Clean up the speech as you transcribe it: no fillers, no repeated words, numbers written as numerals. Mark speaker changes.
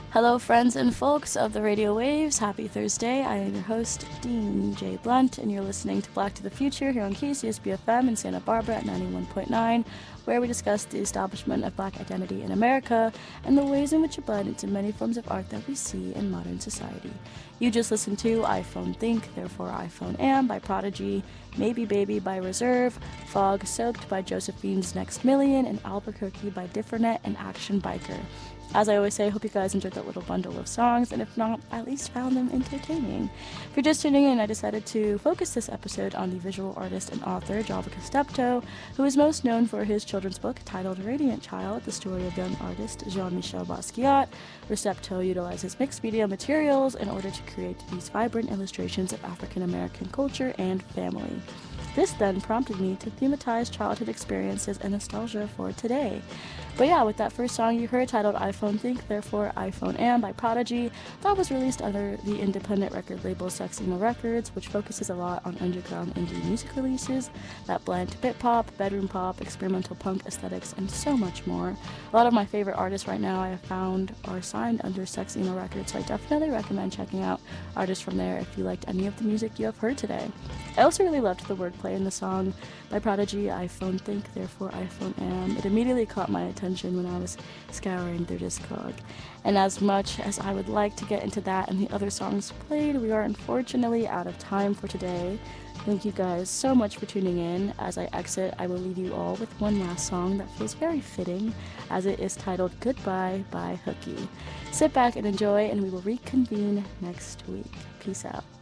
Speaker 1: Hello, friends and folks of the radio waves. Happy Thursday. I am your host, Dean J. Blunt, and you're listening to Black to the Future here on KCSB FM in Santa Barbara at 91.9, where we discuss the establishment of Black identity in America and the ways in which it bled into many forms of art that we see in modern society. You just listened to iPhone Think, Therefore iPhone Am by Prodigy, Maybe Baby by Reserve, Fog Soaked by Josephine's Next Million, and Albuquerque by Differnet and Action Biker. As I always say, I hope you guys enjoyed that little bundle of songs, and if not, at least found them entertaining. If you're just tuning in, I decided to focus this episode on the visual artist and author Java Steptoe, who is most known for his children's book titled Radiant Child, the story of young artist Jean-Michel Basquiat, where Steptoe utilizes mixed media materials in order to create these vibrant illustrations of African-American culture and family. This then prompted me to thematize childhood experiences and nostalgia for today. But yeah, with that first song you heard titled iPhone Think, Therefore iPhone Am by Prodigy, that was released under the independent record label Sexima Records, which focuses a lot on underground indie music releases that blend bit pop, bedroom pop, experimental punk aesthetics, and so much more. A lot of my favorite artists right now I have found are signed under Sexima Records, so I definitely recommend checking out artists from there if you liked any of the music you have heard today. I also really loved the wordplay in the song by Prodigy, iPhone Think, Therefore iPhone Am. It immediately caught my attention when I was scouring their Discog. And as much as I would like to get into that and the other songs played, we are unfortunately out of time for today. Thank you guys so much for tuning in. As I exit, I will leave you all with one last song that feels very fitting, as it is titled Goodbye by Hookie. Sit back and enjoy, and we will reconvene next week. Peace out.